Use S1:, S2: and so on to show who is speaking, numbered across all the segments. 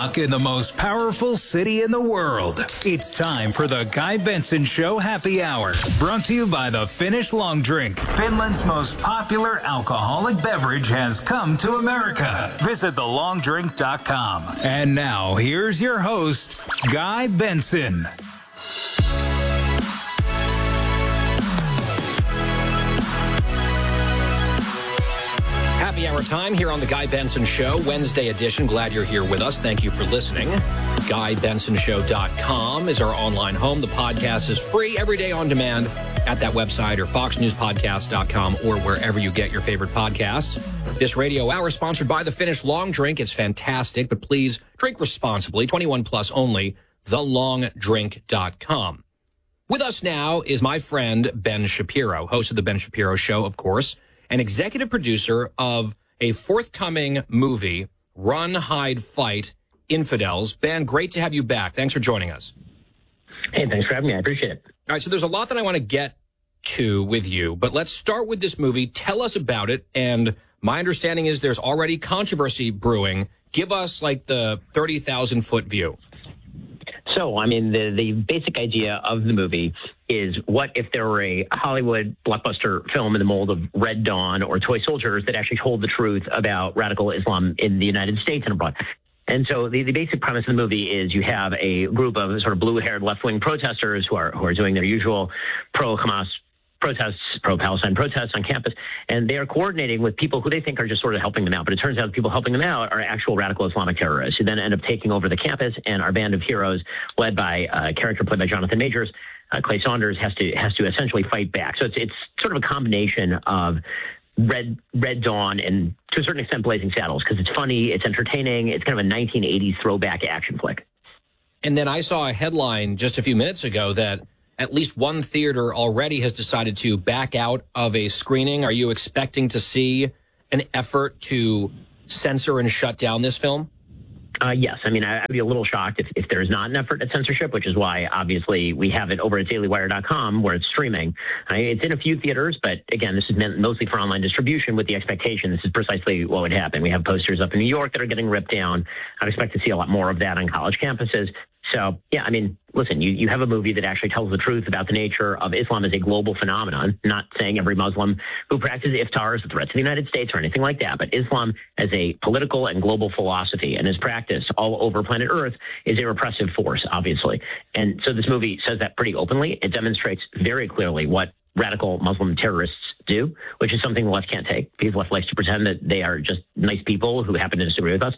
S1: In the most powerful city in the world. It's time for the Guy Benson Show Happy Hour. Brought to you by the Finnish Long Drink. Finland's most popular alcoholic beverage has come to America. Visit thelongdrink.com. And now, here's your host, Guy Benson.
S2: Happy hour time here on the Guy Benson Show, Wednesday edition. Glad you're here with us. Thank you for listening. GuyBensonShow.com is our online home. The podcast is free every day on demand at that website or FoxNewsPodcast.com or wherever you get your favorite podcasts. This radio hour is sponsored by the Finnish Long Drink. It's fantastic, but please drink responsibly. 21 plus only. TheLongDrink.com. With us now is my friend Ben Shapiro, host of The Ben Shapiro Show, of course, and executive producer of a forthcoming movie, Run, Hide, Fight, Infidels. Ben, great to have you back. Thanks for joining us.
S3: Hey, thanks for having me. I appreciate it.
S2: All right, so there's a lot that I want to get to with you, but let's start with this movie. Tell us about it, and my understanding is there's already controversy brewing. Give us, like, the 30,000-foot view.
S3: So, I mean, the basic idea of the movie is what if there were a Hollywood blockbuster film in the mold of Red Dawn or Toy Soldiers that actually told the truth about radical Islam in the United States and abroad. And so the basic premise of the movie is you have a group of sort of blue-haired left-wing protesters who are doing their usual pro-Hamas protests, pro-Palestine protests on campus, and they are coordinating with people who they think are just sort of helping them out. But it turns out the people helping them out are actual radical Islamic terrorists who then end up taking over the campus, and our band of heroes, led by a character played by Jonathan Majors, Clay Saunders, has to essentially fight back. So it's sort of a combination of Red Dawn and, to a certain extent, Blazing Saddles, because it's funny, it's entertaining, it's kind of a 1980s throwback action flick.
S2: And then I saw a headline just a few minutes ago that at least one theater already has decided to back out of a screening. Are you expecting to see an effort to censor and shut down this film?
S3: Yes. I mean, I'd be a little shocked if there's not an effort at censorship, which is why, obviously, we have it over at DailyWire.com where it's streaming. It's in a few theaters, but again, this is meant mostly for online distribution with the expectation this is precisely what would happen. We have posters up in New York that are getting ripped down. I'd expect to see a lot more of that on college campuses. So, yeah, I mean, listen, you have a movie that actually tells the truth about the nature of Islam as a global phenomenon, not saying every Muslim who practices iftar is a threat to the United States or anything like that, but Islam as a political and global philosophy and as practice all over planet Earth is a repressive force, obviously. And so this movie says that pretty openly. It demonstrates very clearly what radical Muslim terrorists do, which is something the left can't take, because the left likes to pretend that they are just nice people who happen to disagree with us.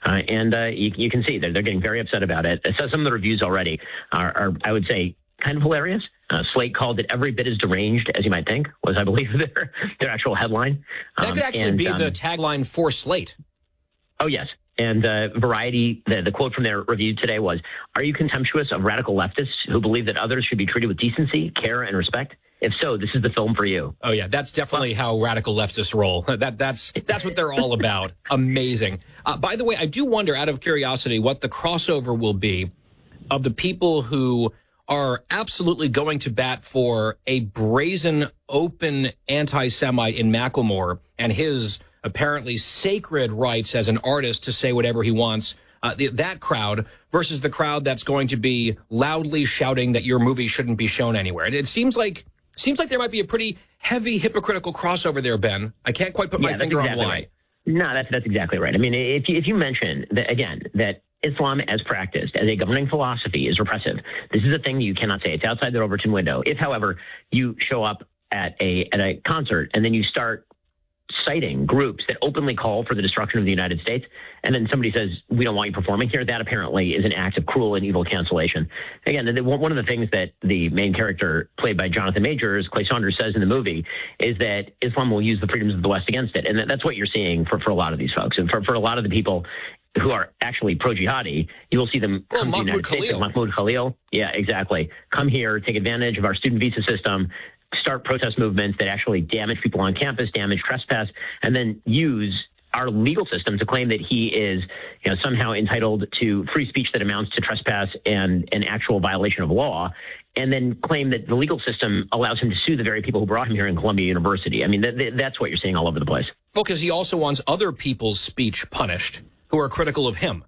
S3: You can see they're getting very upset about it. So some of the reviews already are, I would say, kind of hilarious. Slate called it every bit as deranged as you might think, was, I believe, their actual headline.
S2: That could actually be the tagline for Slate.
S3: Oh, yes. And Variety, the quote from their review today was, "Are you contemptuous of radical leftists who believe that others should be treated with decency, care, and respect? If so, this is the film for you."
S2: Oh, yeah, that's definitely how radical leftists roll. That's what they're all about. Amazing. By the way, I do wonder, out of curiosity, what the crossover will be of the people who are absolutely going to bat for a brazen, open anti-Semite in Macklemore and his apparently sacred rights as an artist to say whatever he wants, that crowd versus the crowd that's going to be loudly shouting that your movie shouldn't be shown anywhere. It seems like there might be a pretty heavy hypocritical crossover there, Ben. I can't quite put my finger on why.
S3: Right. No, that's exactly right. I mean, if you mention that, again, that Islam as practiced as a governing philosophy is repressive, this is a thing you cannot say. It's outside the Overton window. If, however, you show up at a concert and then you start citing groups that openly call for the destruction of the United States, and then somebody says, we don't want you performing here, that apparently is an act of cruel and evil cancellation. Again, one of the things that the main character, played by Jonathan Majors, Clay Saunders, says in the movie is that Islam will use the freedoms of the West against it. And that's what you're seeing for a lot of these folks. And for a lot of the people who are actually pro-jihadi, you will see them come to the United States. Mahmoud Khalil. Yeah, exactly. Come here, take advantage of our student visa system, start protest movements that actually damage people on campus, damage trespass, and then use our legal system to claim that he is, somehow entitled to free speech that amounts to trespass and an actual violation of law, and then claim that the legal system allows him to sue the very people who brought him here in Columbia University. I mean, that's what you're seeing all over the place.
S2: Well, because he also wants other people's speech punished who are critical of him.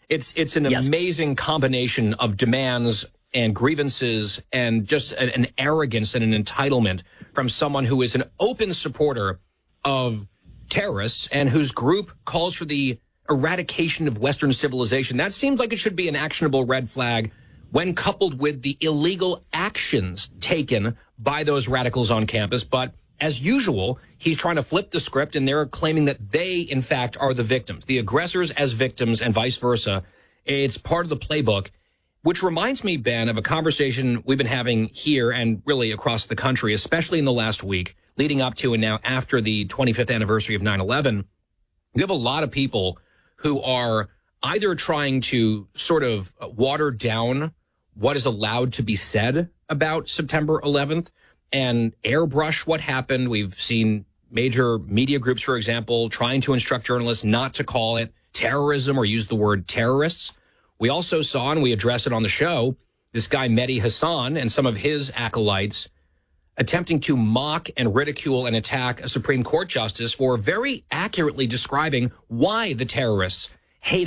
S2: It's an amazing combination of demands and grievances and just an arrogance and an entitlement from someone who is an open supporter of terrorists and whose group calls for the eradication of Western civilization. That seems like it should be an actionable red flag when coupled with the illegal actions taken by those radicals on campus. But as usual, he's trying to flip the script, and they're claiming that they, in fact, are the victims, the aggressors as victims and vice versa. It's part of the playbook, which reminds me, Ben, of a conversation we've been having here and really across the country, especially in the last week, leading up to and now after the 25th anniversary of 9/11. You have a lot of people who are either trying to sort of water down what is allowed to be said about September 11th and airbrush what happened. We've seen major media groups, for example, trying to instruct journalists not to call it terrorism or use the word terrorists. We also saw, and we addressed it on the show, this guy Mehdi Hassan and some of his acolytes attempting to mock and ridicule and attack a Supreme Court justice for very accurately describing why the terrorists hated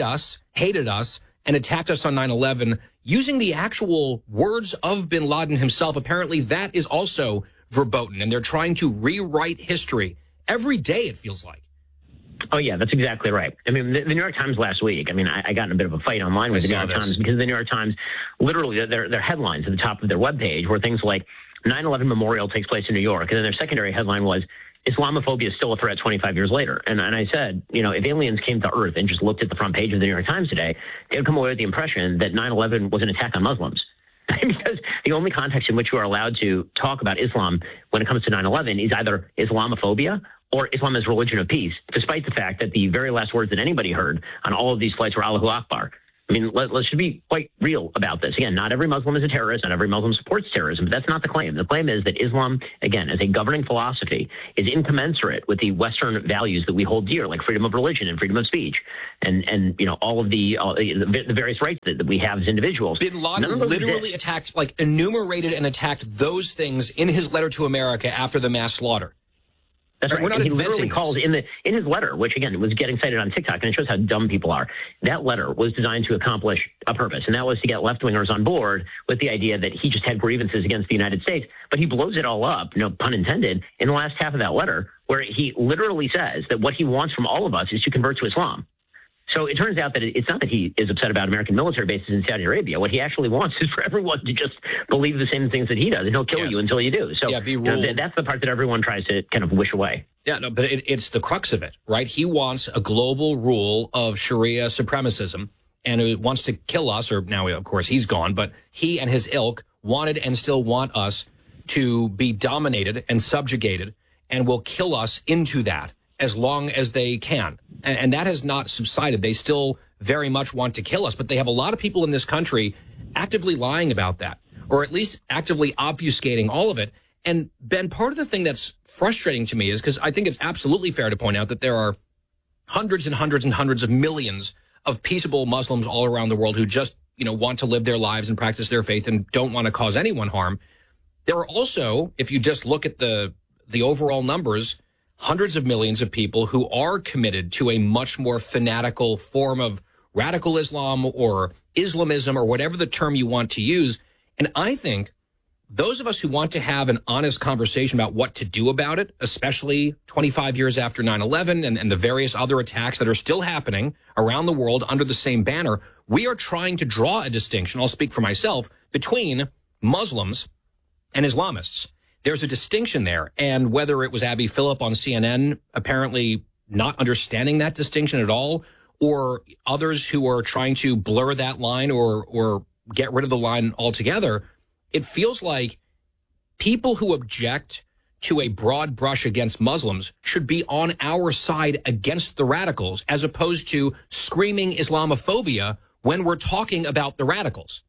S2: us, and attacked us on 9/11 using the actual words of bin Laden himself. Apparently that is also verboten, and they're trying to rewrite history every day, it feels like.
S3: Oh, yeah, that's exactly right. I mean, the New York Times last week, I mean, I got in a bit of a fight online with the New York Times because the New York Times, literally, their headlines at the top of their webpage were things like 9/11 memorial takes place in New York. And then their secondary headline was, Islamophobia is still a threat 25 years later. And I said, if aliens came to Earth and just looked at the front page of the New York Times today, they would come away with the impression that 9/11 was an attack on Muslims. Because the only context in which you are allowed to talk about Islam when it comes to 9/11 is either Islamophobia or Islam as religion of peace, despite the fact that the very last words that anybody heard on all of these flights were Allahu Akbar. I mean, let's be quite real about this. Again, not every Muslim is a terrorist, not every Muslim supports terrorism, but that's not the claim. The claim is that Islam, again, as a governing philosophy, is incommensurate with the Western values that we hold dear, like freedom of religion and freedom of speech, and all of the various rights that we have as individuals.
S2: Bin Laden literally attacked, enumerated and attacked those things in his letter to America after the mass slaughter.
S3: That's right.
S2: We're not
S3: and he literally calls in his letter, which again was getting cited on TikTok, and it shows how dumb people are. That letter was designed to accomplish a purpose, and that was to get left-wingers on board with the idea that he just had grievances against the United States. But he blows it all up, no pun intended, in the last half of that letter, where he literally says that what he wants from all of us is to convert to Islam. So it turns out that it's not that he is upset about American military bases in Saudi Arabia. What he actually wants is for everyone to just believe the same things that he does, and he'll kill you until you do. So that's the part that everyone tries to kind of wish away.
S2: Yeah, no, but it's the crux of it, right? He wants a global rule of Sharia supremacism, and he wants to kill us, or now, of course, he's gone, but he and his ilk wanted and still want us to be dominated and subjugated, and will kill us into that as long as they can. And that has not subsided. They still very much want to kill us, but they have a lot of people in this country actively lying about that, or at least actively obfuscating all of it. And Ben, part of the thing that's frustrating to me is because I think it's absolutely fair to point out that there are hundreds and hundreds and hundreds of millions of peaceable Muslims all around the world who just, want to live their lives and practice their faith and don't want to cause anyone harm. There are also, if you just look at the overall numbers, hundreds of millions of people who are committed to a much more fanatical form of radical Islam or Islamism or whatever the term you want to use. And I think those of us who want to have an honest conversation about what to do about it, especially 25 years after 9/11 and the various other attacks that are still happening around the world under the same banner, we are trying to draw a distinction, I'll speak for myself, between Muslims and Islamists. There's a distinction there, and whether it was Abby Phillip on CNN apparently not understanding that distinction at all, or others who are trying to blur that line or get rid of the line altogether, it feels like people who object to a broad brush against Muslims should be on our side against the radicals, as opposed to screaming Islamophobia when we're talking about the radicals.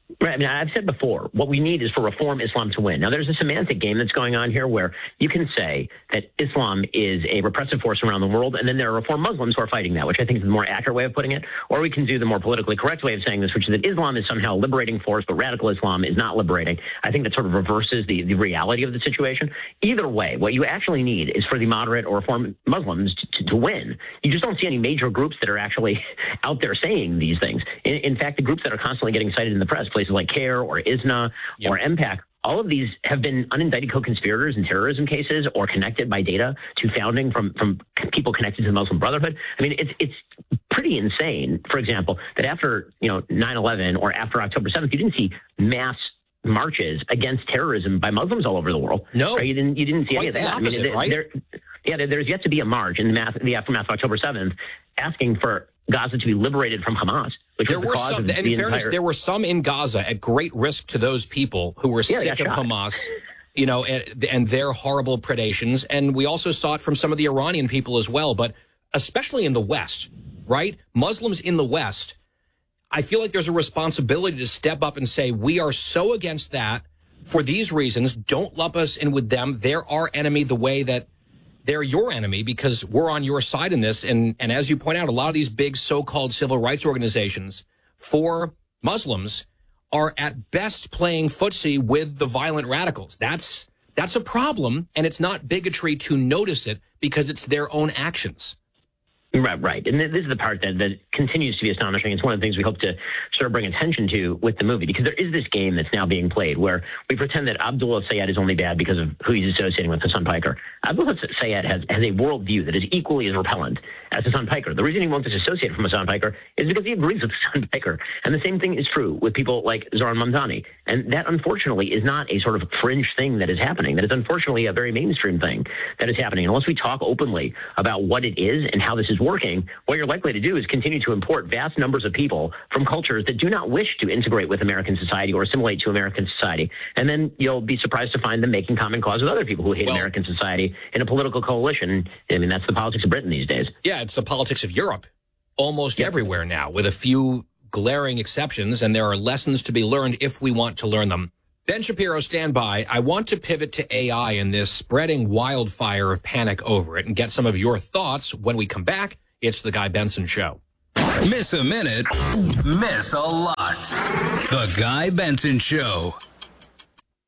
S3: Right. I mean, I've said before, what we need is for reform Islam to win. Now, there's a semantic game that's going on here where you can say that Islam is a repressive force around the world, and then there are reform Muslims who are fighting that, which I think is the more accurate way of putting it. Or we can do the more politically correct way of saying this, which is that Islam is somehow a liberating force, but radical Islam is not liberating. I think that sort of reverses the reality of the situation. Either way, what you actually need is for the moderate or reform Muslims to win. You just don't see any major groups that are actually out there saying these things. In fact, the groups that are constantly getting cited in the press, places like CARE or ISNA or MPAC, all of these have been unindicted co-conspirators in terrorism cases or connected by data to founding from people connected to the Muslim Brotherhood. I mean, it's pretty insane, for example, that after 9/11 or after October 7th, you didn't see mass marches against terrorism by Muslims all over the world.
S2: No,
S3: right? You didn't see any of that.
S2: Opposite, right?
S3: There's yet to be a march in the aftermath of October 7th asking for Gaza to be liberated from Hamas.
S2: There were some, in fairness, there were some in Gaza at great risk to those people who were sick of Hamas, and their horrible predations. And we also saw it from some of the Iranian people as well, but especially in the West, right? Muslims in the West, I feel like there's a responsibility to step up and say, we are so against that for these reasons. Don't lump us in with them. They're our enemy the way that they're your enemy, because we're on your side in this. And as you point out, a lot of these big so-called civil rights organizations for Muslims are at best playing footsie with the violent radicals. That's a problem, and it's not bigotry to notice it because it's their own actions.
S3: Right. And this is the part that continues to be astonishing. It's one of the things we hope to sort of bring attention to with the movie, because there is this game that's now being played where we pretend that Abdullah Sayed is only bad because of who he's associating with Hassan Piker. Abdullah Sayed has a worldview that is equally as repellent as Hassan Piker. The reason he won't disassociate from Hassan Piker is because he agrees with Hassan Piker. And the same thing is true with people like Zohran Mamdani. And that, unfortunately, is not a sort of fringe thing that is happening. That is, unfortunately, a very mainstream thing that is happening. Unless we talk openly about what it is and how this is working, what you're likely to do is continue to import vast numbers of people from cultures that do not wish to integrate with American society or assimilate to American society. And then you'll be surprised to find them making common cause with other people who hate American society in a political coalition. I mean, that's the politics of Britain these days. Yeah,
S2: it's the politics of Europe almost everywhere now, with a few glaring exceptions, and there are lessons to be learned if we want to learn them. Ben Shapiro, stand by. I want to pivot to AI and this spreading wildfire of panic over it and get some of your thoughts when we come back. It's The Guy Benson Show.
S1: Miss a minute, miss a lot. The Guy Benson Show.